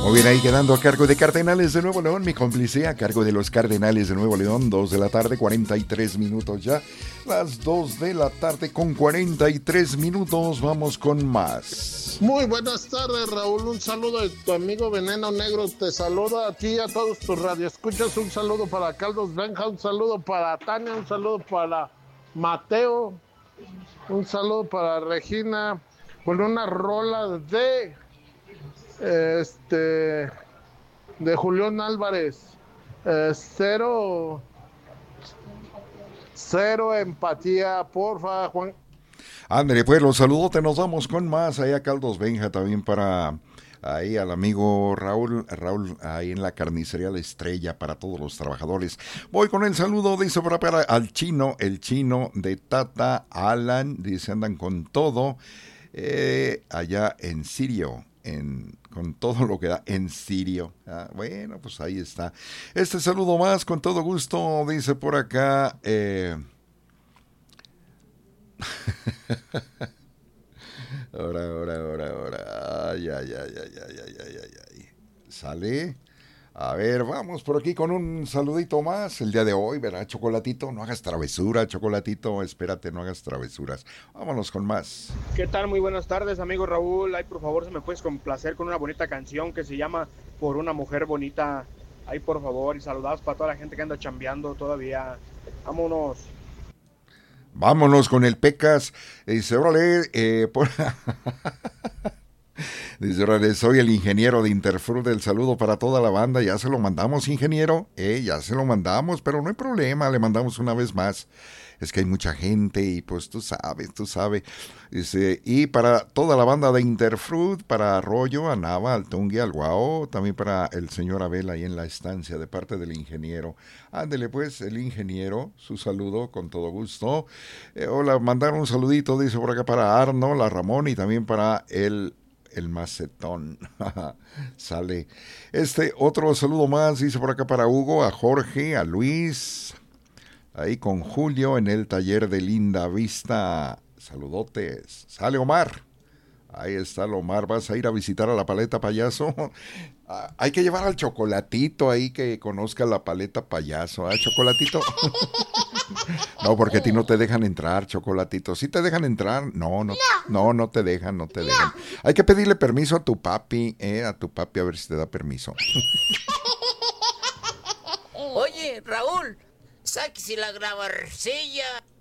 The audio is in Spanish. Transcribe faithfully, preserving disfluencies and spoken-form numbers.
Muy bien, ahí quedando a cargo de Cardenales de Nuevo León, mi cómplice a cargo de los Cardenales de Nuevo León, dos de la tarde, cuarenta y tres minutos ya. Las dos de la tarde con cuarenta y tres minutos, vamos con más. Muy buenas tardes, Raúl, un saludo de tu amigo Veneno Negro, te saluda a ti y a todos tus radioescuchas, un saludo para Carlos Benja, un saludo para Tania, un saludo para Mateo, un saludo para Regina, con una rola de... Este de Julián Álvarez, eh, cero cero empatía, porfa, Juan. Ándale, pues los saludos, nos vamos con más. Ahí a Caldos Benja, también para ahí al amigo Raúl, Raúl ahí en la carnicería La Estrella, para todos los trabajadores. Voy con el saludo, dice para, para al chino, el chino de Tata Alan, dice andan con todo, eh, allá en Sirio. En, con todo lo que da en Sirio. Ah, bueno, pues ahí está. Este saludo más, con todo gusto, dice por acá. Eh... ahora, ahora, ahora, ahora. Ay, ay, ay, ay, ay, ay, ay, ay, ay. ¿Sale? A ver, vamos por aquí con un saludito más el día de hoy, ¿verdad? Chocolatito, no hagas travesura, Chocolatito, espérate, no hagas travesuras. Vámonos con más. ¿Qué tal? Muy buenas tardes, amigo Raúl. Ay, por favor, si me puedes complacer con una bonita canción que se llama Por una mujer bonita. Ay, por favor, y saludados para toda la gente que anda chambeando todavía. Vámonos. Vámonos con el Pecas. Dice, órale, eh, por... Dice, órale, soy el ingeniero de Interfruit, el saludo para toda la banda, ya se lo mandamos, ingeniero, eh, ya se lo mandamos, pero no hay problema, le mandamos una vez más, es que hay mucha gente y pues tú sabes, tú sabes, dice, y para toda la banda de Interfruit, para Arroyo, a Nava, al Tungui, al Guao, también para el señor Abel ahí en la estancia, de parte del ingeniero, ándele pues, el ingeniero, su saludo con todo gusto, eh, hola, mandaron un saludito, dice por acá para Arno, la Ramón y también para el El macetón. Sale. Este otro saludo más, dice por acá para Hugo, a Jorge, a Luis. Ahí con Julio en el taller de Linda Vista. Saludotes. Sale Omar. Ahí está el Omar. ¿Vas a ir a visitar a la Paleta Payaso? Ah, hay que llevar al Chocolatito ahí que conozca la Paleta Payaso. ¿Ah, Chocolatito? No, porque a ti no te dejan entrar, Chocolatito. ¿Sí te dejan entrar? No, no, no, no te dejan, no te no. dejan. Hay que pedirle permiso a tu papi, eh, a tu papi a ver si te da permiso. Oye, Raúl, sáquese la grabarcilla.